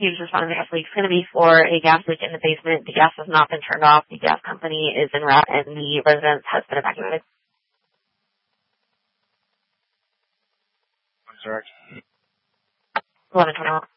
he was responding to gas leak. It's going to be for a gas leak in the basement. The gas has not been turned off. The gas company is en route, and the residence has been evacuated. What's the direction? 1121.